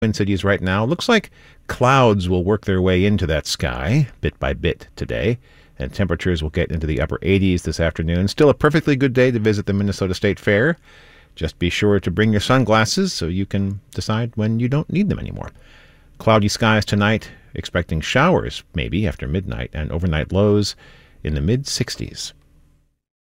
Twin Cities right now. Looks like clouds will work their way into that sky bit by bit today, and temperatures will get into the upper 80s this afternoon. Still a perfectly good day to visit the Minnesota State Fair. Just be sure to bring your sunglasses so you can decide when you don't need them anymore. Cloudy skies tonight, expecting showers maybe after midnight, and overnight lows in the mid-60s.